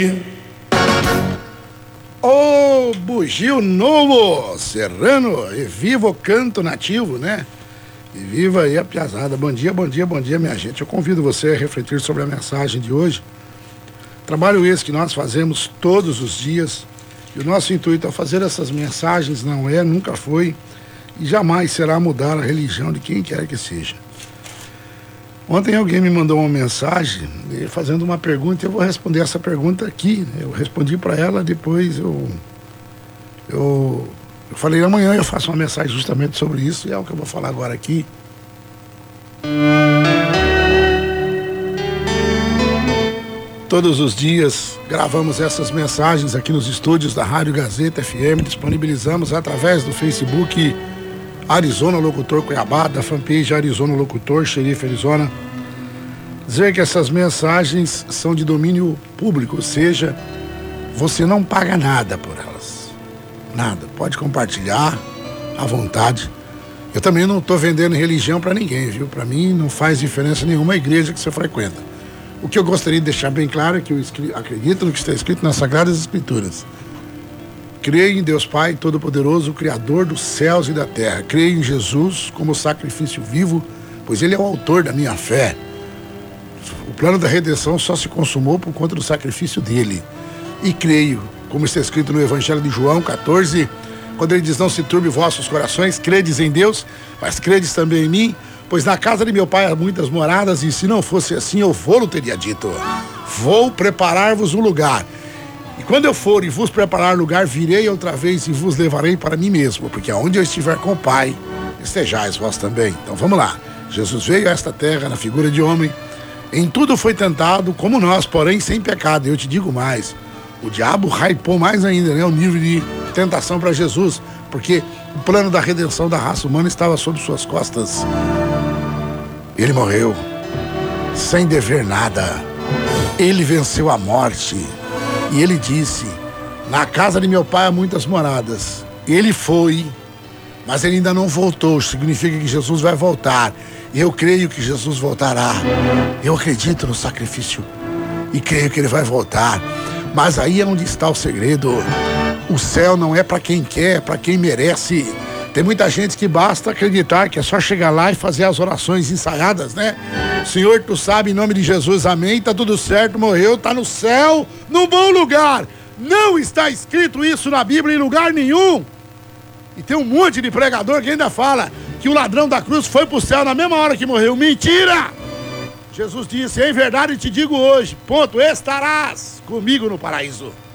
Ô, bugio nulo, serrano, e viva o canto nativo, né? E viva aí a piazada. Bom dia, bom dia, bom dia, minha gente. Eu convido você a refletir sobre a mensagem de hoje. Trabalho esse que nós fazemos todos os dias. E o nosso intuito ao fazer essas mensagens não é, nunca foi e jamais será mudar a religião de quem quer que seja. Ontem alguém me mandou uma mensagem fazendo uma pergunta e eu vou responder essa pergunta aqui. Eu respondi para ela, depois eu falei, amanhã eu faço uma mensagem justamente sobre isso e é o que eu vou falar agora aqui. Todos os dias gravamos essas mensagens aqui nos estúdios da Rádio Gazeta FM, disponibilizamos através do Facebook Arizona Locutor Cuiabá, da fanpage Arizona Locutor, Xerife Arizona. Dizer que essas mensagens são de domínio público, ou seja, você não paga nada por elas. Nada. Pode compartilhar à vontade. Eu também não estou vendendo religião para ninguém, viu? Para mim não faz diferença nenhuma a igreja que você frequenta. O que eu gostaria de deixar bem claro é que eu acredito no que está escrito nas Sagradas Escrituras. Creio em Deus Pai Todo-Poderoso, o Criador dos céus e da terra. Creio em Jesus como sacrifício vivo, pois Ele é o autor da minha fé. O plano da redenção só se consumou por conta do sacrifício dele. E creio, como está escrito no Evangelho de João 14, quando ele diz, não se turbe vossos corações, credes em Deus, mas credes também em mim, pois na casa de meu pai há muitas moradas, e se não fosse assim, eu vou-lo teria dito. Vou preparar-vos um lugar. E quando eu for e vos preparar lugar, virei outra vez e vos levarei para mim mesmo, porque aonde eu estiver com o Pai, estejais vós também. Então vamos lá. Jesus veio a esta terra na figura de homem, em tudo foi tentado como nós, porém sem pecado. Eu te digo mais, o diabo hypou mais ainda, né, o nível de tentação para Jesus, porque o plano da redenção da raça humana estava sob suas costas. Ele morreu sem dever nada. Ele venceu a morte. E ele disse, na casa de meu pai há muitas moradas. Ele foi, mas ele ainda não voltou. Significa que Jesus vai voltar. E eu creio que Jesus voltará. Eu acredito no sacrifício e creio que ele vai voltar. Mas aí é onde está o segredo. O céu não é para quem quer, é para quem merece. Tem muita gente que basta acreditar que é só chegar lá e fazer as orações ensaiadas, né? Senhor, tu sabe, em nome de Jesus, amém, tá tudo certo, morreu, tá no céu, num bom lugar. Não está escrito isso na Bíblia em lugar nenhum. E tem um monte de pregador que ainda fala que o ladrão da cruz foi pro céu na mesma hora que morreu. Mentira! Jesus disse, em verdade te digo hoje, ponto, estarás comigo no paraíso.